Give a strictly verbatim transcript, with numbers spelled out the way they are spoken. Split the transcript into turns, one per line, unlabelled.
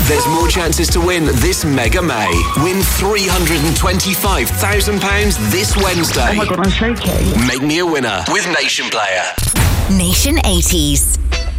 There's more chances to win this Mega May. Win three hundred twenty-five thousand pounds this Wednesday.
Oh my God, I'm shaking.
Make me a winner with Nation Player.
Nation eighties.